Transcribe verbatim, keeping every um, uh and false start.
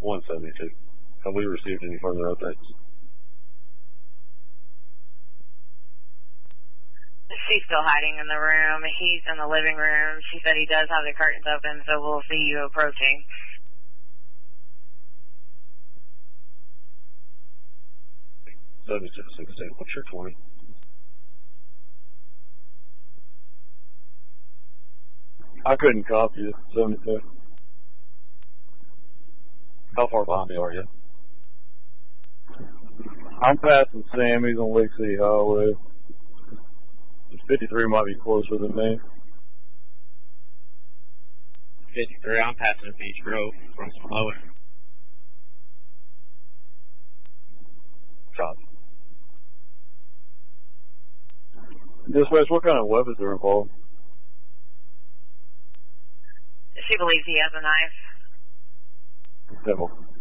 one seventy-two. Have we received any further updates? She's still hiding in the room. He's in the living room. She said he does have the curtains open, so we'll see you approaching. seventy-two sixteen. What's your twenty? I couldn't copy you. seventy-two. How far behind me are you? I'm passing Sammy's on Lake City Highway. fifty-three might be closer than me. fifty-three, I'm passing Beach Grove from Samoa. Copy. Dispatch, what kind of weapons are involved? She believes he has a knife. Simple.